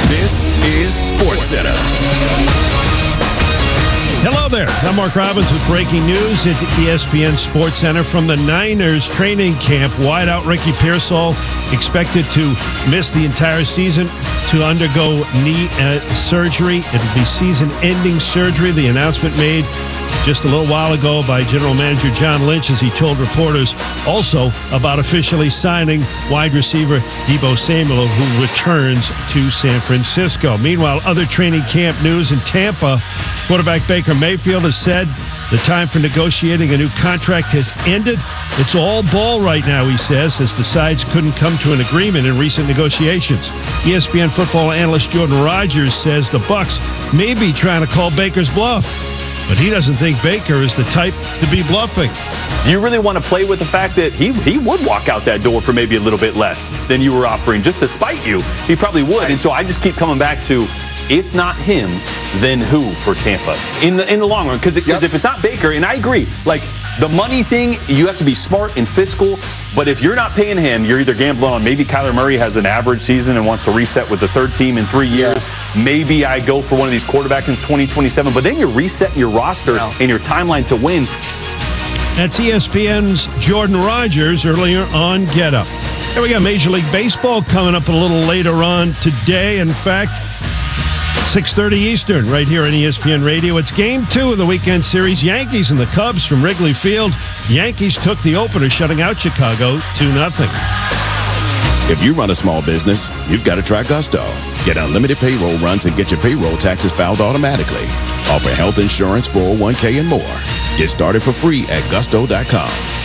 This is SportsCenter. Hello there. I'm Mark Robbins with breaking news at ESPN SportsCenter from the Niners training camp. Wideout Ricky Pearsall expected to miss the entire season to undergo knee surgery. It'll be season-ending surgery. The announcement made just a little while ago by General Manager John Lynch as he told reporters also about officially signing wide receiver Deebo Samuel, who returns to San Francisco. Meanwhile, other training camp news in Tampa. Quarterback Baker Mayfield has said the time for negotiating a new contract has ended. It's all ball right now, he says, as the sides couldn't come to an agreement in recent negotiations. ESPN football analyst Jordan Rodgers says the Bucs may be trying to call Baker's bluff, but he doesn't think Baker is the type to be bluffing. Do you really want to play with the fact that he would walk out that door for maybe a little bit less than you were offering just to spite you? He probably would. And so I just keep coming back to, if not him, then who for Tampa in the long run? Because if it's not Baker, and I agree, like the money thing, you have to be smart and fiscal. But if you're not paying him, you're either gambling on maybe Kyler Murray has an average season and wants to reset with the third team in 3 years. Maybe I go for one of these quarterbacks in 2027. But then you're resetting your roster and your timeline to win. That's ESPN's Jordan Rodgers earlier on Get Up. Here we got Major League Baseball coming up a little later on today. In fact, 6:30 Eastern right here on ESPN Radio. It's Game 2 of the weekend series. Yankees and the Cubs from Wrigley Field. Yankees took the opener, shutting out Chicago 2-0. If you run a small business, you've got to try Gusto. Get unlimited payroll runs and get your payroll taxes filed automatically. Offer health insurance, 401k, and more. Get started for free at gusto.com.